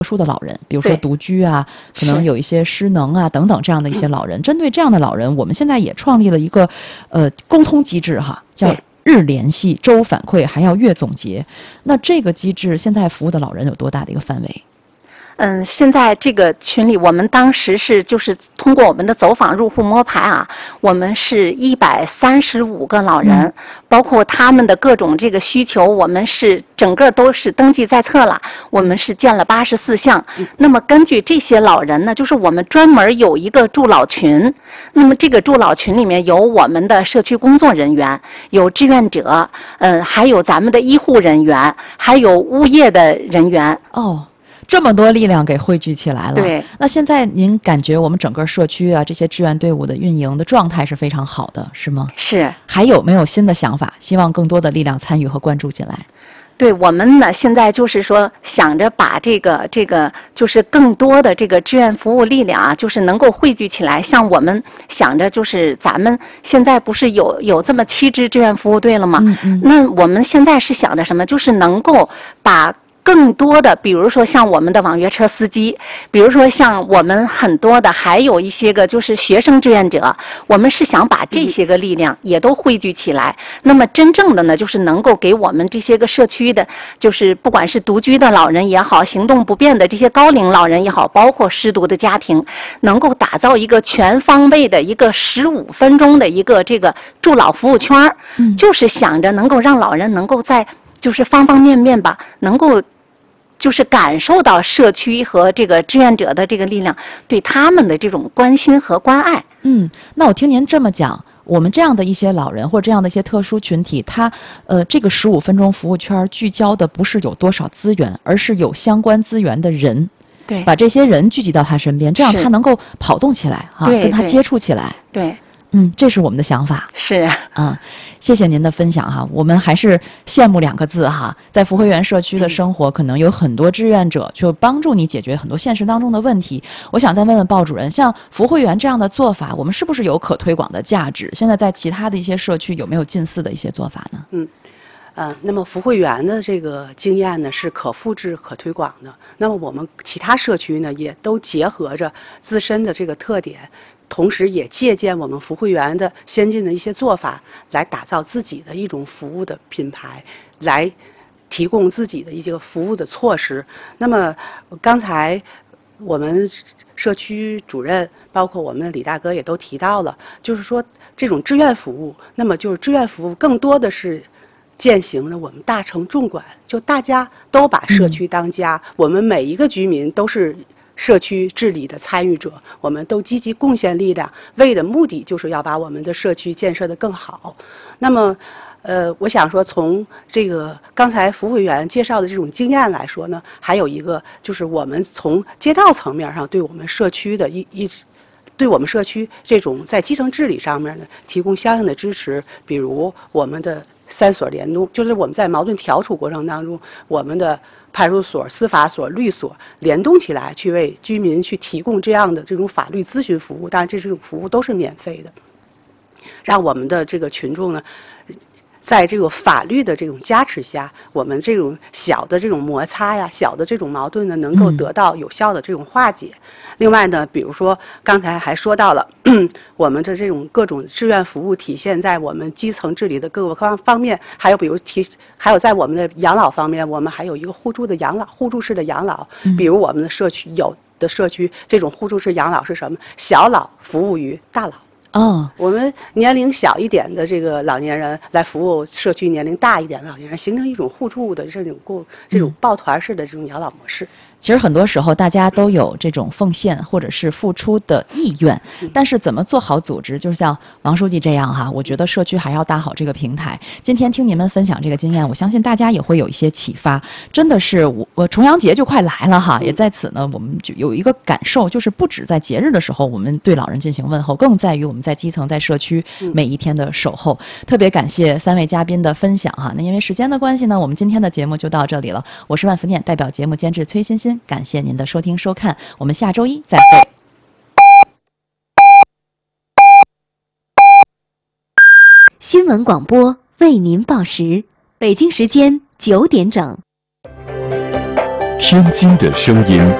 殊的老人，比如说独居啊，可能有一些失能啊等等这样的一些老人。针对这样的老人，我们现在也创立了一个沟通机制哈，叫日联系、周反馈，还要月总结。那这个机制现在服务的老人有多大的一个范围？ 现在这个群里，我们当时就是通过我们的走访入户摸排啊，我们是135个老人，包括他们的各种这个需求，我们是整个都是登记在册了。我们是建了84项。那么根据这些老人呢，就是我们专门有一个助老群。那么这个助老群里面有我们的社区工作人员，有志愿者，还有咱们的医护人员，还有物业的人员。 哦。这么多力量给汇聚起来了。 对。 那现在您感觉我们整个社区啊，这些志愿队伍的运营的状态是非常好的，是吗？ 是。 还有没有新的想法？希望更多的力量参与和关注进来。 对，我们呢现在就是说想着把这个就是更多的这个志愿服务力量啊，就是能够汇聚起来。像我们想着就是咱们现在不是有这么7支志愿服务队了吗？那我们现在是想着什么？就是能够把更多的，比如说像我们的网约车司机，比如说像我们很多的，还有一些个就是学生志愿者，我们是想把这些个力量也都汇聚起来。那么真正的呢，就是能够给我们这些个社区的，就是不管是独居的老人也好，行动不便的这些高龄老人也好，包括失独的家庭，能够打造一个全方位的一个15分钟的一个这个助老服务圈，就是想着能够让老人能够在就是方方面面吧，能够就是感受到社区和这个志愿者的这个力量对他们的这种关心和关爱。 那我听您这么讲，我们这样的一些老人或者这样的一些特殊群体，他这个15分钟服务圈聚焦的不是有多少资源，而是有相关资源的人。 对， 把这些人聚集到他身边，这样他能够跑动起来哈，跟他接触起来。 对。 这是我们的想法。 是谢谢您的分享哈。我们还是羡慕2个字哈，在福慧园社区的生活，可能有很多志愿者就帮助你解决很多现实当中的问题。我想再问问鲍主任，像福慧园这样的做法，我们是不是有可推广的价值？现在在其他的一些社区有没有近似的一些做法呢？ 那么福慧园的这个经验呢是可复制、可推广的。那么我们其他社区呢，也都结合着自身的这个特点，同时也借鉴我们福慧园的先进的一些做法，来打造自己的一种服务的品牌，来提供自己的一些服务的措施。那么刚才我们社区主任，包括我们的李大哥也都提到了，就是说这种志愿服务，那么就是志愿服务更多的是践行了我们大城众管，就大家都把社区当家，我们每一个居民都是社区治理的参与者，我们都积极贡献力量，为的目的就是要把我们的社区建设得更好。那么我想说，从这个刚才福慧园介绍的这种经验来说呢，还有一个就是我们从街道层面上对我们社区的对我们社区这种在基层治理上面呢提供相应的支持，比如我们的3所联动，就是我们在矛盾调处过程当中，我们的派出所、司法所、律所联动起来，去为居民去提供这样的这种法律咨询服务，当然这种服务都是免费的，让我们的这个群众呢，在这个法律的这种加持下，我们这种小的这种摩擦呀、小的这种矛盾呢，能够得到有效的这种化解。另外呢，比如说刚才还说到了我们的这种各种志愿服务体现在我们基层治理的各个方面，还有比如还有在我们的养老方面，我们还有一个互助式的养老，比如我们的社区这种互助式养老是什么？小老服务于大老。我们年龄小一点的这个老年人来服务社区年龄大一点的老年人，形成一种互助的这种抱团式的这种养老模式。 其实很多时候大家都有这种奉献或者是付出的意愿，但是怎么做好组织，就像王书记这样哈，我觉得社区还要搭好这个平台。今天听您们分享这个经验，我相信大家也会有一些启发。真的是我重阳节就快来了哈，也在此呢，我们就有一个感受，就是不止在节日的时候我们对老人进行问候，更在于我们在基层在社区每一天的守候。特别感谢3位嘉宾的分享哈。那因为时间的关系呢，我们今天的节目就到这里了。我是万福念，代表节目监制崔欣欣，感谢您的收听收看，我们下周一再会。 新闻广播为您报时，北京时间9点整。 天津的声音。